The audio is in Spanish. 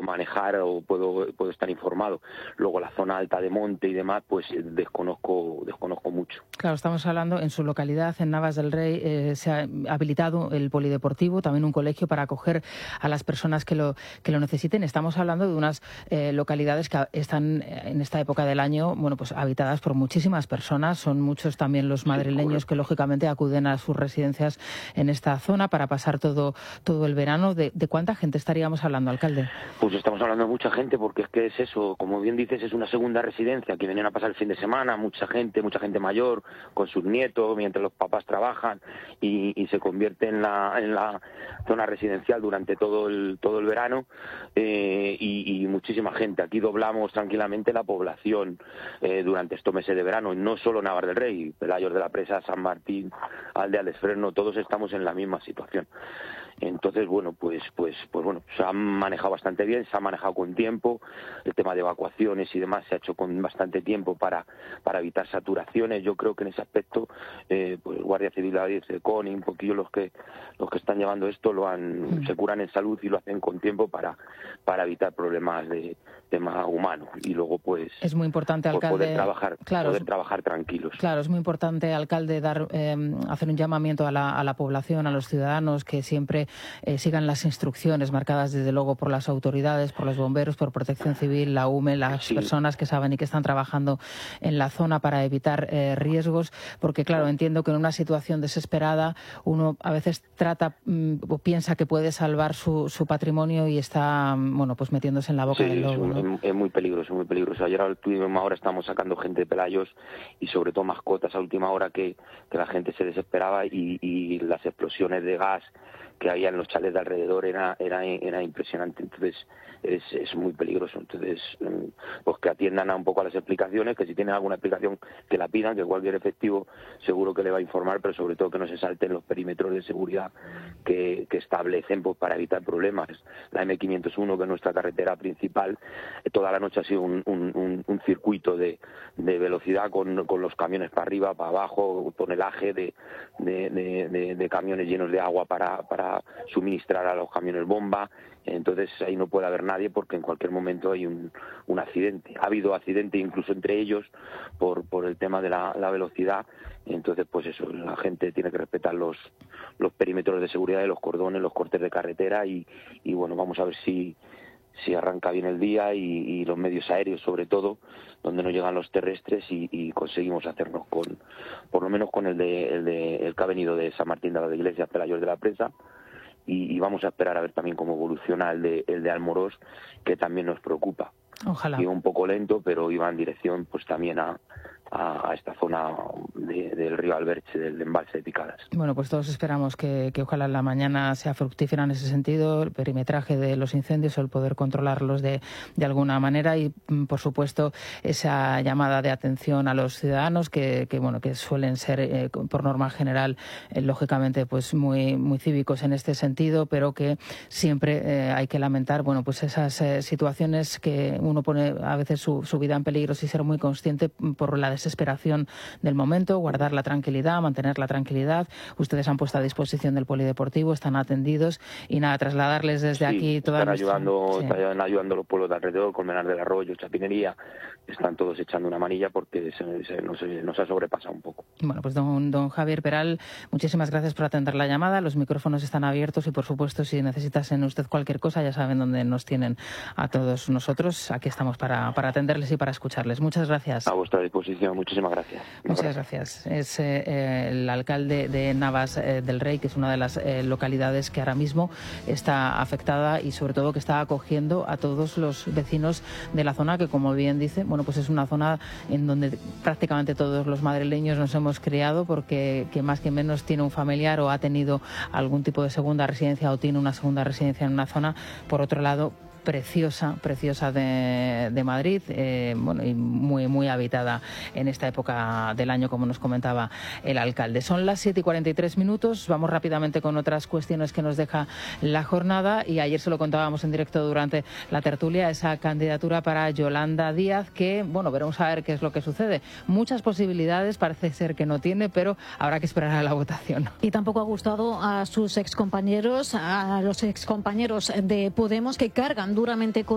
manejar o puedo estar informado. Luego la zona alta de monte y demás, pues desconozco mucho. Claro, estamos hablando en su localidad, en Navas del Rey, se ha habilitado el polideportivo, también un colegio para acoger a las personas que lo necesiten. Estamos hablando de unas localidades que están en esta época del año, bueno, pues habitadas por muchísimas personas. Son muchos también los madrileños que lógicamente acuden a sus residencias en esta zona para pasar todo el verano. ¿De cuánta gente estaríamos hablando, alcalde? Pues estamos hablando de mucha gente, porque es que es eso, como bien dices, es una segunda residencia que vienen a pasar el fin de semana, mucha gente mayor con sus nietos mientras los papás trabajan y se convierte en la zona residencial durante todo el verano, y muchísima gente. Aquí doblamos tranquilamente la población durante estos meses de verano, no solo Navas del Rey, Pelayos de la Presa, San Martín, Aldea del Fresno, todos estamos en la misma situación. Entonces, bueno, pues bueno, se ha manejado bastante bien, se ha manejado con tiempo, el tema de evacuaciones y demás se ha hecho con bastante tiempo para evitar saturaciones. Yo creo que en ese aspecto, pues Guardia Civil, la CONI, un poquillo los que están llevando esto se curan en salud y lo hacen con tiempo para evitar problemas de tema humano. Y luego, pues, es muy importante, alcalde, poder trabajar tranquilos. Claro, es muy importante, alcalde, hacer un llamamiento a la población, a los ciudadanos, que siempre sigan las instrucciones marcadas desde luego por las autoridades, por los bomberos, por Protección Civil, la UME, las personas que saben y que están trabajando en la zona para evitar riesgos, porque claro, entiendo que en una situación desesperada uno a veces trata o piensa que puede salvar su patrimonio y está, bueno, pues metiéndose en la boca del lobo, ¿no? Es muy peligroso, muy peligroso. Ayer a última hora estamos sacando gente de Pelayos y sobre todo mascotas a última hora que la gente se desesperaba y las explosiones de gas que había en los chalets de alrededor era impresionante. Entonces es muy peligroso. Entonces, pues que atiendan un poco a las explicaciones, que si tienen alguna explicación que la pidan, que cualquier efectivo seguro que le va a informar, pero sobre todo que no se salten los perímetros de seguridad que establecen, pues, para evitar problemas. La M501, que es nuestra carretera principal, toda la noche ha sido un circuito de velocidad con los camiones para arriba, para abajo, tonelaje de camiones llenos de agua para suministrar a los camiones bomba. Entonces ahí no puede haber nadie porque en cualquier momento hay un accidente. Ha habido accidente incluso entre ellos por el tema de la velocidad. Entonces, pues eso, la gente tiene que respetar los perímetros de seguridad de los cordones, los cortes de carretera y bueno, vamos a ver si arranca bien el día y los medios aéreos, sobre todo, donde no llegan los terrestres y conseguimos hacernos por lo menos con el que ha venido de San Martín de la Iglesia, Pelayos de la Presa, y vamos a esperar a ver también cómo evoluciona el de Almorós, que también nos preocupa. Ojalá. Iba un poco lento, pero iba en dirección pues también a esta zona del río Alberche, del embalse de Picadas. Bueno, pues todos esperamos que ojalá la mañana sea fructífera en ese sentido, el perimetraje de los incendios o el poder controlarlos de alguna manera y, por supuesto, esa llamada de atención a los ciudadanos que suelen ser, por norma general, lógicamente, pues muy cívicos en este sentido, pero que siempre hay que lamentar, bueno, pues esas situaciones que uno pone a veces su vida en peligro sin ser muy consciente por la desesperación del momento, guardar la tranquilidad, mantener la tranquilidad. Ustedes han puesto a disposición del polideportivo, están atendidos y nada, trasladarles desde aquí toda están ayudando los pueblos de alrededor, Colmenar del Arroyo, Chapinería, están todos echando una manilla porque nos ha sobrepasado un poco. Bueno, pues don Javier Peral, muchísimas gracias por atender la llamada. Los micrófonos están abiertos y, por supuesto, si necesitasen usted cualquier cosa, ya saben dónde nos tienen a todos nosotros. Aquí estamos para atenderles y para escucharles. Muchas gracias. A vuestra disposición. Muchísimas gracias. Muchas gracias. Es el alcalde de Navas del Rey, que es una de las localidades que ahora mismo está afectada y, sobre todo, que está acogiendo a todos los vecinos de la zona, que, como bien dice, bueno, pues es una zona en donde prácticamente todos los madrileños nos hemos criado, porque que más que menos tiene un familiar o ha tenido algún tipo de segunda residencia o tiene una segunda residencia en una zona, por otro lado, preciosa de Madrid, bueno, y muy habitada en esta época del año, como nos comentaba el alcalde. Son las 7:43, vamos rápidamente con otras cuestiones que nos deja la jornada, y ayer se lo contábamos en directo durante la tertulia, esa candidatura para Yolanda Díaz, que, bueno, veremos a ver qué es lo que sucede. Muchas posibilidades, parece ser que no tiene, pero habrá que esperar a la votación. Y tampoco ha gustado a sus excompañeros, a los excompañeros de Podemos, que cargan duramente con